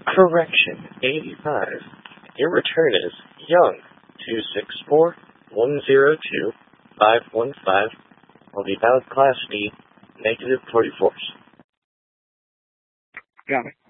Correction, 85. Your return is Young, 264-102-515. Will be valid Class D, -44. Got it.